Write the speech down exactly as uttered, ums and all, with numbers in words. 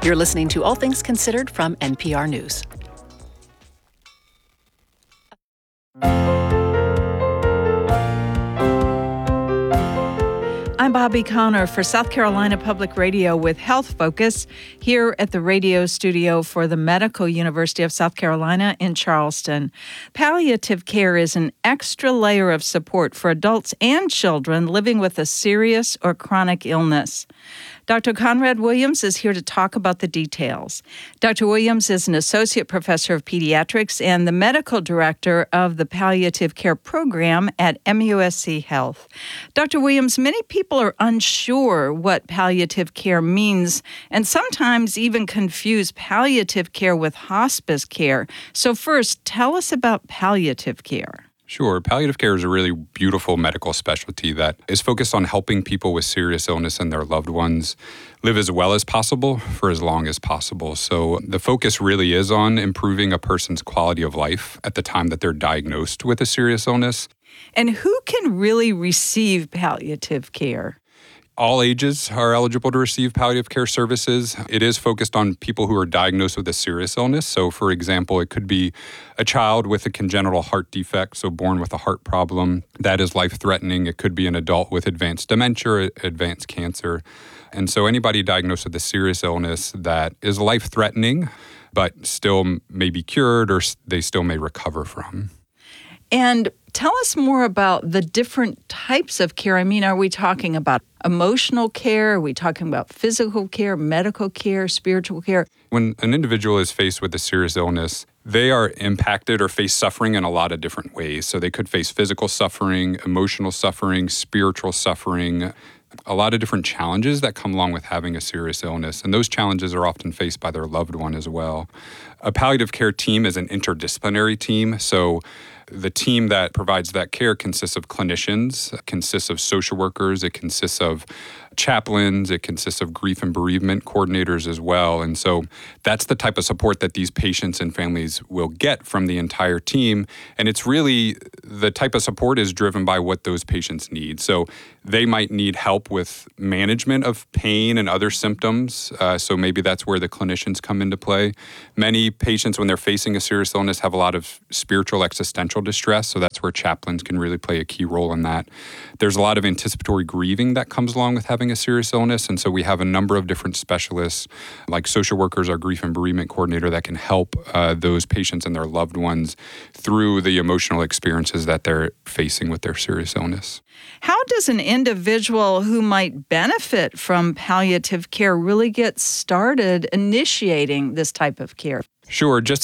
You're listening to All Things Considered from N P R News. I'm Bobby Connor for South Carolina Public Radio with Health Focus here at the radio studio for the Medical University of South Carolina in Charleston. Palliative care is an extra layer of support for adults and children living with a serious or chronic illness. Doctor Conrad Williams is here to talk about the details. Doctor Williams is an associate professor of pediatrics and the medical director of the palliative care program at M U S C Health. Doctor Williams, many people are unsure what palliative care means and sometimes even confuse palliative care with hospice care. So first, tell us about palliative care. Sure. Palliative care is a really beautiful medical specialty that is focused on helping people with serious illness and their loved ones live as well as possible for as long as possible. So the focus really is on improving a person's quality of life at the time that they're diagnosed with a serious illness. And who can really receive palliative care? All ages are eligible to receive palliative care services. It is focused on people who are diagnosed with a serious illness. So, for example, it could be a child with a congenital heart defect, so born with a heart problem that is life-threatening. It could be an adult with advanced dementia, advanced cancer. And so anybody diagnosed with a serious illness that is life-threatening, but still may be cured or they still may recover from. And tell us more about the different types of care. I mean, are we talking about emotional care? Are we talking about physical care, medical care, spiritual care? When an individual is faced with a serious illness, they are impacted or face suffering in a lot of different ways. So they could face physical suffering, emotional suffering, spiritual suffering, a lot of different challenges that come along with having a serious illness. And those challenges are often faced by their loved one as well. A palliative care team is an interdisciplinary team. So the team that provides that care consists of clinicians, consists of social workers, it consists of chaplains, it consists of grief and bereavement coordinators as well. And so that's the type of support that these patients and families will get from the entire team. And it's really, the type of support is driven by what those patients need. So they might need help with management of pain and other symptoms. Uh, so maybe that's where the clinicians come into play. Many patients, when they're facing a serious illness, have a lot of spiritual existential distress. So that's where chaplains can really play a key role in that. There's a lot of anticipatory grieving that comes along with having a serious illness. And so we have a number of different specialists, like social workers, our grief and bereavement coordinator, that can help uh, those patients and their loved ones through the emotional experiences that they're facing with their serious illness. How does an individual who might benefit from palliative care really get started initiating this type of care? Sure. Just